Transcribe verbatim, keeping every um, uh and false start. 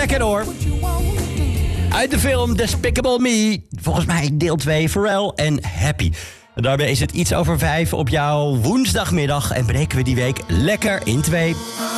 Lekker hoor. Uit de film Despicable Me. Volgens mij deel twee, Pharrell en Happy. En daarbij is het iets over vijf op jouw woensdagmiddag. En breken we die week lekker in twee.